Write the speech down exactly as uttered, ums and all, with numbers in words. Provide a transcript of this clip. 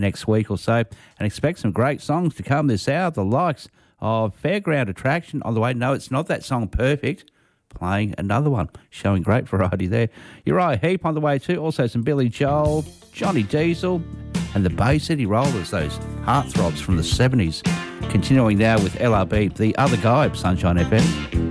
next week or so, and expect some great songs to come this hour, the likes of Fairground Attraction. On the way, no, it's not that song Perfect, playing another one, showing great variety there. Uriah Heep on the way too, also some Billy Joel, Johnny Diesel, and the Bay City Rollers, those heartthrobs from the seventies. Continuing now with L R B, The Other Guy, Sunshine F M.